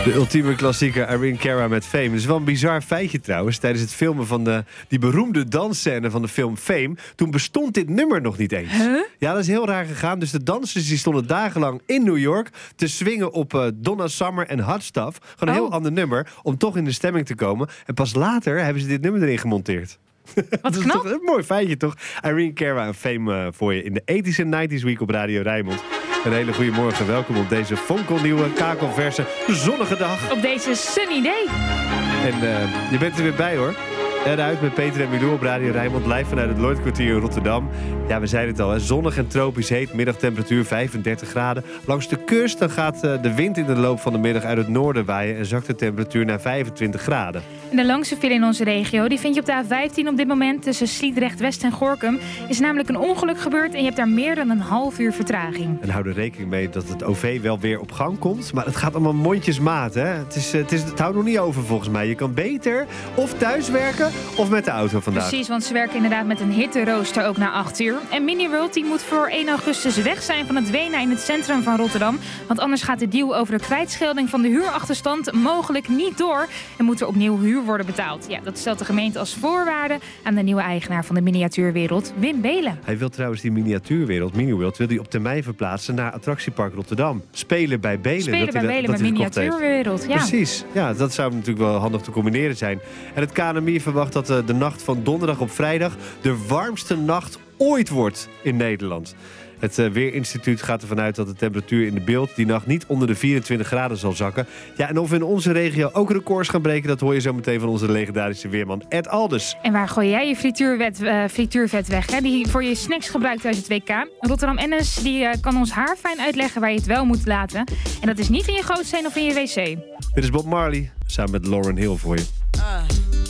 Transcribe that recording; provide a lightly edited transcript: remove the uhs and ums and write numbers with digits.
De ultieme klassieker Irene Cara met Fame. Het is wel een bizar feitje trouwens. Tijdens het filmen van die beroemde dansscène van de film Fame... toen bestond dit nummer nog niet eens. Huh? Ja, dat is heel raar gegaan. Dus de dansers die stonden dagenlang in New York... te swingen op Donna Summer en Hot Stuff. Gewoon een heel ander nummer, om toch in de stemming te komen. En pas later hebben ze dit nummer erin gemonteerd. Wat Dat is knap. toch een mooi feitje, toch? Irene Cara en Fame voor je in de 80s en 90s week op Radio Rijnmond. Een hele goede morgen. Welkom op deze fonkelnieuwe, kakelverse, zonnige dag. Op deze sunny day. En je bent er weer bij, hoor. Eruit met Peter en Milou op Radio Rijnmond. Live vanuit het Lloydkwartier in Rotterdam. Ja, we zeiden het al, hè. Zonnig en tropisch heet. Middagtemperatuur 35 graden. Langs de kust dan gaat de wind in de loop van de middag uit het noorden waaien... en zakt de temperatuur naar 25 graden. En de langste file in onze regio die vind je op de A15 op dit moment. Tussen Sliedrecht West en Gorinchem is namelijk een ongeluk gebeurd... en je hebt daar meer dan een half uur vertraging. En hou er rekening mee dat het OV wel weer op gang komt. Maar het gaat allemaal mondjesmaat, hè. Het houdt nog niet over volgens mij. Je kan beter of thuiswerken of met de auto vandaag. Precies, want ze werken inderdaad met een hitterooster ook na 8 uur. En Miniworld die moet voor 1 augustus weg zijn van het Wena in het centrum van Rotterdam. Want anders gaat de deal over de kwijtschelding van de huurachterstand mogelijk niet door. En moet er opnieuw huur worden betaald. Ja, dat stelt de gemeente als voorwaarde aan de nieuwe eigenaar van de miniatuurwereld, Wim Belen. Hij wil trouwens die miniatuurwereld, Miniworld, wil hij op termijn verplaatsen naar Attractiepark Rotterdam. Spelen bij Belen. Spelen bij Belen met miniatuurwereld, ja. Precies. Ja, dat zou natuurlijk wel handig te combineren zijn. En het KNMI verwacht dat de nacht van donderdag op vrijdag de warmste nacht ooit wordt in Nederland. Het Weerinstituut gaat ervan uit dat de temperatuur in de beeld die nacht niet onder de 24 graden zal zakken. Ja, en of we in onze regio ook records gaan breken, dat hoor je zo meteen van onze legendarische weerman Ed Alders. En waar gooi jij je frituurvet weg, hè? Die voor je snacks gebruikt tijdens het WK? Rotterdam Ennis die kan ons haarfijn uitleggen waar je het wel moet laten. En dat is niet in je gootsteen of in je wc. Dit is Bob Marley, samen met Lauryn Hill voor je.